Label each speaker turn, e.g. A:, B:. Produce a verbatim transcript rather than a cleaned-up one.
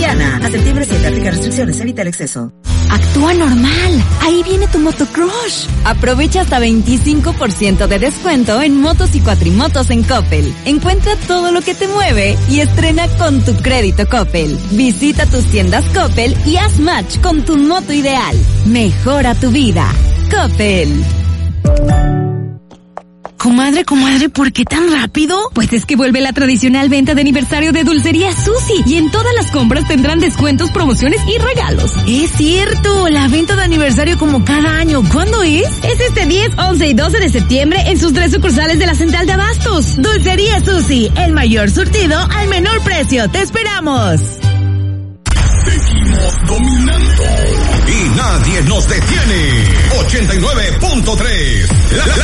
A: Soriana. A septiembre siete, aplica restricciones, evita el exceso.
B: Actúa normal. Ahí viene tu motocrush. Aprovecha hasta veinticinco por ciento de descuento en motos y cuatrimotos en Coppel. Encuentra todo lo que te mueve y estrena con tu crédito Coppel. Visita tus tiendas Coppel y haz match con tu moto ideal. Mejora tu vida. Coppel.
C: Comadre, comadre, ¿por qué tan rápido?
D: Pues es que vuelve la tradicional venta de aniversario de Dulcería Susi y en todas las compras tendrán descuentos, promociones y regalos.
C: Es cierto, la venta de aniversario como cada año. ¿Cuándo es?
D: Es este diez, once y doce de septiembre en sus tres sucursales de la Central de Abastos.
C: Dulcería Susi, el mayor surtido al menor precio. ¡Te esperamos!
E: Seguimos dominando y nadie nos detiene. ochenta y nueve punto tres. La, la,